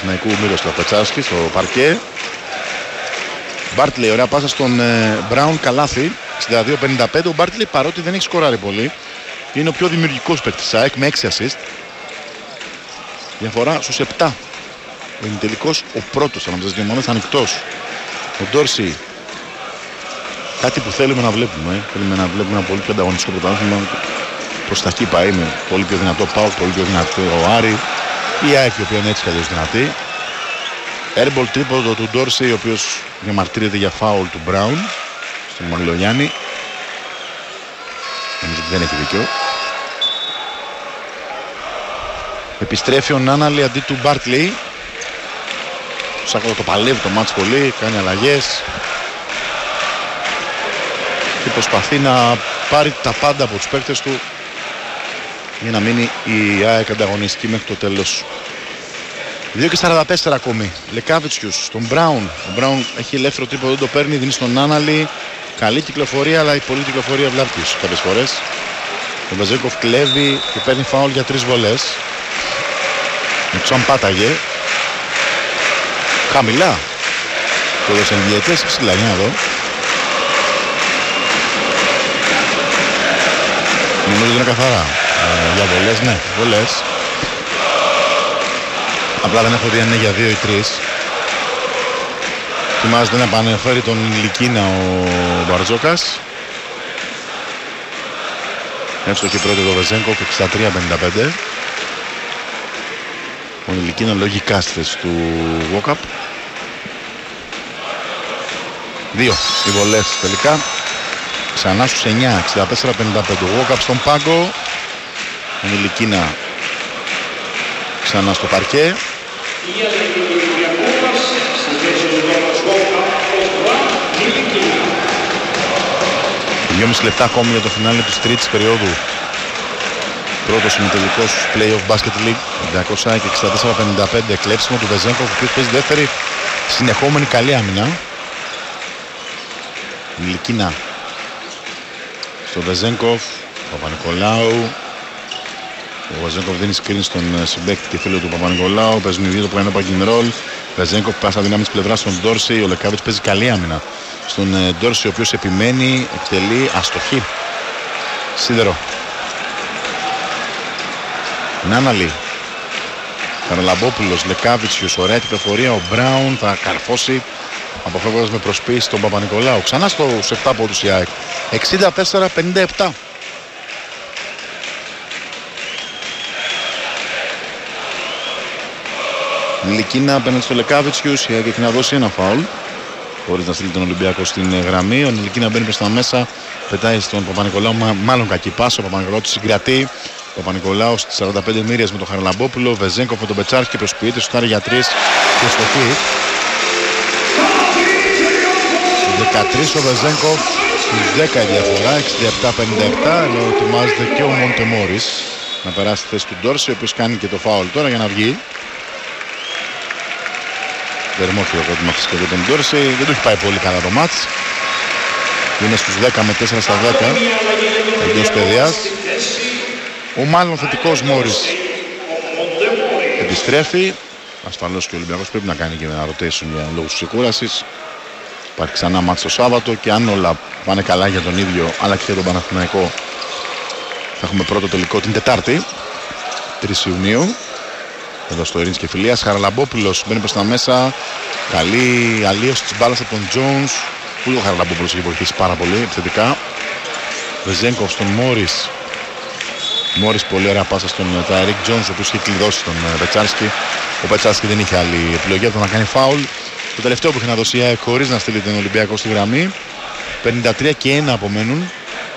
Παναθηναϊκού Μύρος Τραπετσάρσκι στο παρκέ. Μπάρτλεϊ, ωραία πάσα στον Μπράουν, καλάθι. 62-55. Ο Μπάρτλεϊ, παρότι δεν έχει σκοράρει πολύ, είναι ο πιο δημιουργικός παίκτης ΑΕΚ με 6 assist. Διαφορά στους 7. Είναι τελικός ο πρώτος ανάμεσα στις δύο ομάδες, ανοιχτός. Ο Ντόρσι, κάτι που θέλουμε να βλέπουμε. Θέλουμε να βλέπουμε ένα πολύ πιο ανταγωνιστικό πρωτάθλημα. Προς τα εκεί πάει, με πολύ πιο δυνατό ΠΑΟΚ, πολύ πιο δυνατό ο Άρη. Η ΑΕΚ, η οποία είναι έτσι καλώς δυνατή. Airball τρίποντο του Ντόρσι, ο οποίος διαμαρτύρεται για φάουλ του Μπράουν στον Μαγλογιάννη. Νομίζω ότι δεν έχει δίκιο. Επιστρέφει ο Νάναλη αντί του Μπάρτλεϊ. Ο Σάκαλο το παλεύει το μάτς πολύ, κάνει αλλαγές και προσπαθεί να πάρει τα πάντα από τους παίκτες του για να μείνει η ΑΕΚ ανταγωνιστική μέχρι το τέλος. 2:44 ακόμη. Λεκάβιτσιους στον Μπράουν. Ο Μπράουν έχει ελεύθερο τρίποντο, δεν το παίρνει, δίνει στον Νάναλη. Καλή κυκλοφορία, αλλά η πολλή κυκλοφορία βλάπτει κάποιες φορές. Ο Βεζέγκοφ κλέβει και παίρνει φάουλ για 3 βολές. Σαν πάταγε. Χαμηλά. Το έδωσε διαιτές, ψηλά, για να δω. Νομίζω ότι είναι καθαρά. Για βολές, ναι, βολές. Απλά δεν έχω δει αν είναι για 2 ή 3. Θυμάστε να επαναφέρει τον Λικίνα ο Μπαρτζόκας. Εύστοχη πρώτη το Βεζέγκοφ, 63-55. Ο Λικίνα λογικά στη θέση του Walkup. 2 οι βολές τελικά. Ξανά στους 9, 64-55. Ο Walkup στον πάγκο. Ο Λικίνα ξανά στο παρκέ. 2,5 λεπτά ακόμη για το φινάλε της τρίτης περίοδου. Πρώτος ημιτελικός Play-off Basket League. 200 και 64-55. Κλέψιμο του Βεζέγκοφ, ο οποίος παίζει δεύτερη συνεχόμενη καλή άμυνα. Λικίνα στο Βεζέγκοφ. Παπα-Νικολάου. Ο Βεζέγκοφ δίνει screen στον συμπαίκτη και φίλο του Παπα-Νικολάου. Παίζουν οι δύο το που είναι pick and roll. Βεζέγκοφ πάσα δυνάμει της πλευράς στον Ντόρσι. Ο Λεκάβιτς παίζει καλή άμυνα στον Ντόρσι, ο οποίος επιμένει, εκτελεί, αστοχή. Σίδερο. Νάναλη. Καραλαμπόπουλος, Λεκάβιτσιος, ωραία κυκλοφορία. Ο Μπράουν θα καρφώσει αποφεύγοντας με προσποίηση τον Παπα-Νικολάου. Ξανά στους 7 πόντους η ΑΕΚ. 64-57. Λικίνα απέναντι στο Λεκάβιτσιους, η ΑΕΚ έχει να δώσει ένα φάουλ χωρίς να στείλει τον Ολυμπιακό στην γραμμή. Ο Λικίνα μπαίνει προς τα μέσα, πετάει στον Παπα-Νικολάου, μάλλον κακή πάσα. Ο Παπα-Νικολάου του συγκρατεί. Ο Παπα-Νικολάου στις 45 μοίριες με τον Χαραλαμπόπουλο. Βεζέγκοφ με τον Πετσάρχη, προσποιείται, σουτάρει για 3 και στοχή. 13 ο Βεζέγκοφ, στους 10 η διαφορά, 67-57, ενώ ετοιμάζεται και ο Μοντεμόρις να περάσει τη θέση του Ντόρση, ο οποίος κάνει και το φάουλ τώρα για να βγει. Δερμόφιο από την αφήσκευη τον Ντόρση, δεν του έχει πάει πολύ καλά το μάτς. Είναι στους 10 με 4 στα 10 εντός παιδιάς. Ο μάλλον θετικός Μόρις επιστρέφει. Ασφαλώς και ο Ολυμπιακός πρέπει να κάνει και ένα rotation για λόγους ξεκούρασης. Υπάρχει ξανά μάτς το Σάββατο και αν όλα πάνε καλά για τον ίδιο αλλά και για τον Παναθηναϊκό, θα έχουμε πρώτο τελικό την Τετάρτη, 3 Ιουνίου, εδώ στο Ειρήνης και Φιλίας. Χαραλαμπόπουλος μπαίνει προς τα μέσα. Καλή αλλίωση της μπάλας από τον Τζόουνς. Που ο Χαραλαμπόπουλος έχει βοηθήσει πάρα πολύ επιθετικά. Βεζέγκοφ στον Μόρις. Μόρις πολύ ωραία πάσα στον Τάιρικ Τζόουνς, ο οποίος είχε κλειδώσει τον Πετσάρσκι. Ο Πετσάρσκι δεν είχε άλλη επιλογή από το να κάνει φάουλ. Το τελευταίο που είχε να δώσει η ΑΕΚ χωρίς να στείλει τον Ολυμπιακό στη γραμμή. 53 και 1 απομένουν.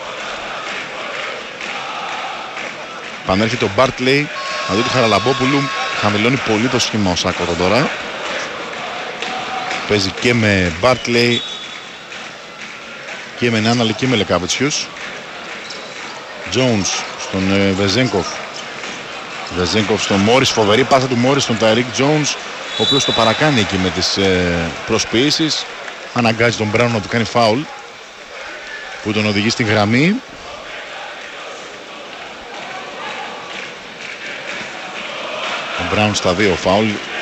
Πανέρχεται ο Μπάρτλεϊ να δει του Χαραλαμπόπουλου. Χαμηλώνει πολύ το σχήμα ο Σάκο τώρα. Παίζει και με Μπάρτλεϊ και με Νάναλη και με Λεκάβιτσιους. Τζόουνς στον Βεζέγκοφ. Βεζέγκοφ στον Μόρις. Φοβερή πάσα του Μόρις στον Τάιρικ Τζόουνς, ο οποίος το παρακάνει εκεί με τις προσποιήσεις. Αναγκάζει τον Μπράουν να του κάνει φάουλ που τον οδηγεί στη γραμμή. Ο Μπράουν στα 2 φάουλ.